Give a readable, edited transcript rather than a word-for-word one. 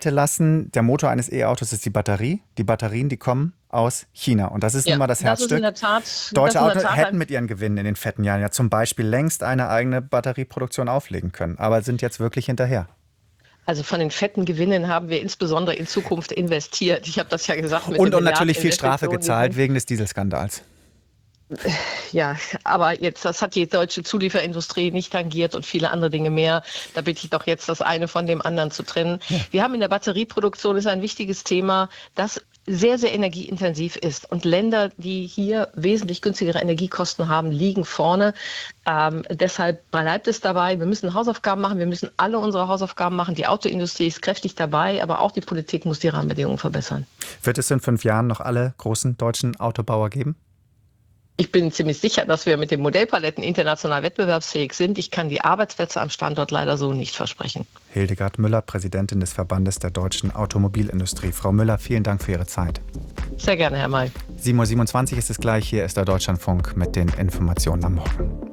lassen, der Motor eines E-Autos ist die Batterie. Die Batterien, die kommen aus China. Und das ist nun mal das Herzstück. Deutsche Autos hätten mit ihren Gewinnen in den fetten Jahren ja zum Beispiel längst eine eigene Batterieproduktion auflegen können, aber sind jetzt wirklich hinterher. Also von den fetten Gewinnen haben wir insbesondere in Zukunft investiert. Ich habe das ja gesagt. Und natürlich viel Strafe gezahlt wegen des Dieselskandals. Ja, aber jetzt, das hat die deutsche Zulieferindustrie nicht tangiert und viele andere Dinge mehr. Da bitte ich doch jetzt, das eine von dem anderen zu trennen. Ja. Wir haben in der Batterieproduktion, ist ein wichtiges Thema, das sehr, sehr energieintensiv ist. Und Länder, die hier wesentlich günstigere Energiekosten haben, liegen vorne. Deshalb bleibt es dabei. Wir müssen Hausaufgaben machen. Wir müssen alle unsere Hausaufgaben machen. Die Autoindustrie ist kräftig dabei, aber auch die Politik muss die Rahmenbedingungen verbessern. Wird es in 5 Jahren noch alle großen deutschen Autobauer geben? Ich bin ziemlich sicher, dass wir mit den Modellpaletten international wettbewerbsfähig sind. Ich kann die Arbeitsplätze am Standort leider so nicht versprechen. Hildegard Müller, Präsidentin des Verbandes der deutschen Automobilindustrie. Frau Müller, vielen Dank für Ihre Zeit. Sehr gerne, Herr May. 7:27 Uhr ist es gleich. Hier ist der Deutschlandfunk mit den Informationen am Morgen.